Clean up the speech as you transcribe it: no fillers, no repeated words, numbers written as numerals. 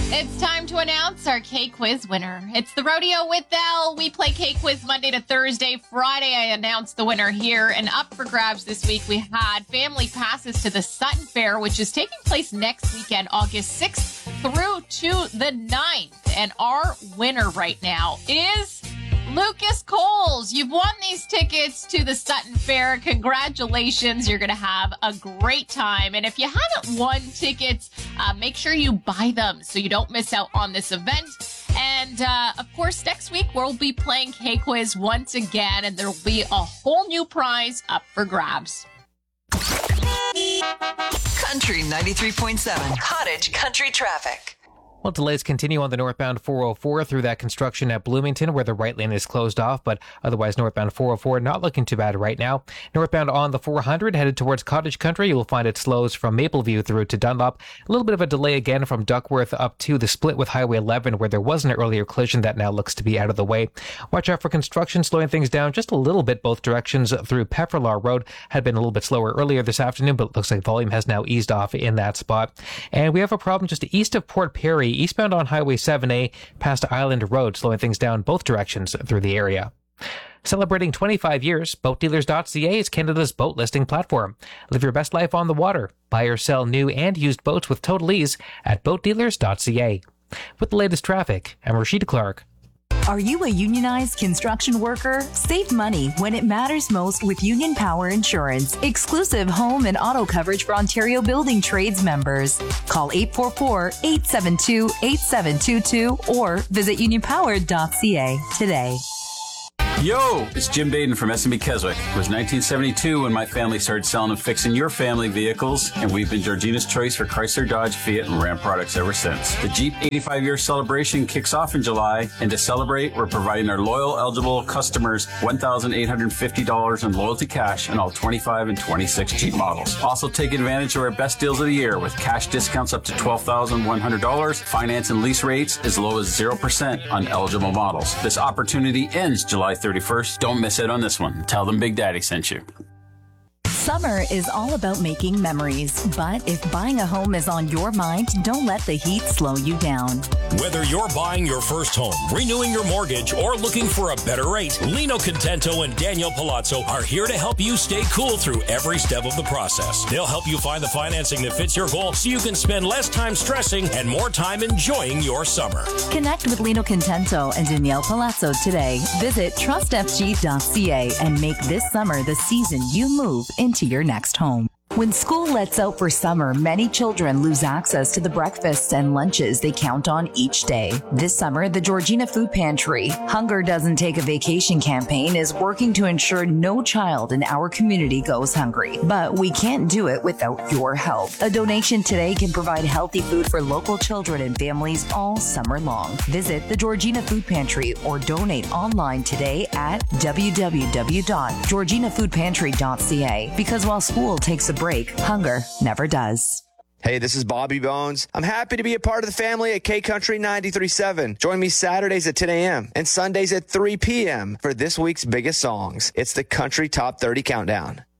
It's time to announce our K-Quiz winner. It's the Rodeo with Elle. We play K-Quiz Monday to Thursday. Friday, I announced the winner here. And up for grabs this week, we had family passes to the Sutton Fair, which is taking place next weekend, August 6th through to the 9th. And our winner right now is Lucas Coles. You've won these tickets to the Sutton Fair. Congratulations. You're going to have a great time. And if you haven't won tickets, make sure you buy them so you don't miss out on this event. And, of course, next week we'll be playing K-Quiz once again, and there will be a whole new prize up for grabs. Country 93.7, Cottage Country Traffic. Well, delays continue on the northbound 404 through that construction at Bloomington where the right lane is closed off, but otherwise northbound 404 not looking too bad right now. Northbound on the 400 headed towards Cottage Country, you'll find it slows from Mapleview through to Dunlop. A little bit of a delay again from Duckworth up to the split with Highway 11 where there was an earlier collision that now looks to be out of the way. Watch out for construction slowing things down just a little bit both directions through Pefferlaw Road. Had been a little bit slower earlier this afternoon, but it looks like volume has now eased off in that spot. And we have a problem just east of Port Perry, eastbound on Highway 7A past Island Road, slowing things down both directions through the area. Celebrating 25 years, BoatDealers.ca is Canada's boat listing platform. Live your best life on the water. Buy or sell new and used boats with total ease at BoatDealers.ca. With the latest traffic, I'm Rashida Clark. Are you a unionized construction worker? Save money when it matters most with Union Power Insurance. Exclusive home and auto coverage for Ontario Building Trades members. Call 844-872-8722 or visit unionpower.ca today. Yo, it's Jim Baden from S&B Keswick. It was 1972 when my family started selling and fixing your family vehicles, and we've been Georgina's choice for Chrysler, Dodge, Fiat, and Ram products ever since. The Jeep 85-year celebration kicks off in July, and to celebrate, we're providing our loyal, eligible customers $1,850 in loyalty cash on all 25 and 26 Jeep models. Also, take advantage of our best deals of the year with cash discounts up to $12,100, finance and lease rates as low as 0% on eligible models. This opportunity ends July 31st. Don't miss it on this one. Tell them Big Daddy sent you. Summer is all about making memories, but if buying a home is on your mind, don't let the heat slow you down. Whether you're buying your first home, renewing your mortgage, or looking for a better rate, Lino Contento and Daniel Palazzo are here to help you stay cool through every step of the process. They'll help you find the financing that fits your goal so you can spend less time stressing and more time enjoying your summer. Connect with Lino Contento and Danielle Palazzo today. Visit trustfg.ca and make this summer the season you move into your next home. When school lets out for summer, many children lose access to the breakfasts and lunches they count on each day. This summer, the Georgina Food Pantry, Hunger Doesn't Take a Vacation campaign is working to ensure no child in our community goes hungry. But we can't do it without your help. A donation today can provide healthy food for local children and families all summer long. Visit the Georgina Food Pantry or donate online today at www.georginafoodpantry.ca. Because while school takes a break, hunger never does. Hey, this is Bobby Bones. I'm happy to be a part of the family at K-Country 93.7. Join me Saturdays at 10 a.m. and Sundays at 3 p.m. for this week's biggest songs. It's the Country Top 30 Countdown.